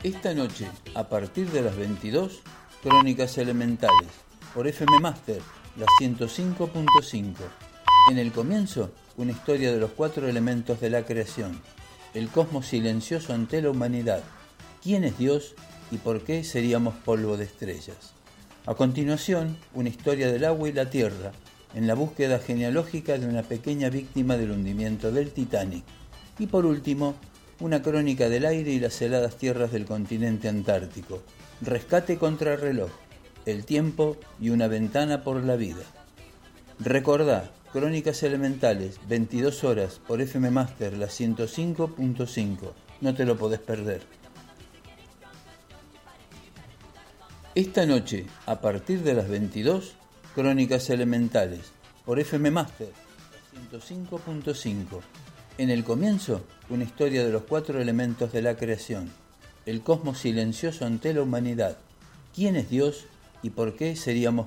Esta noche, a partir de las 22, Crónicas Elementales, por FM Master, la 105.5. En el comienzo, una historia de los 4 elementos de la creación, el cosmos silencioso ante la humanidad, quién es Dios y por qué seríamos polvo de estrellas. A continuación, una historia del agua y la tierra, en la búsqueda genealógica de una pequeña víctima del hundimiento del Titanic. Y por último, una crónica del aire y las heladas tierras del continente antártico, rescate contra reloj, el tiempo y una ventana por la vida. Recordá, Crónicas Elementales, 22 horas por FM Master, la 105.5. No te lo podés perder. Esta noche, a partir de las 22, Crónicas Elementales, por FM Master, la 105.5. En el comienzo, una historia de los 4 elementos de la creación, el cosmos silencioso ante la humanidad, quién es Dios y por qué seríamos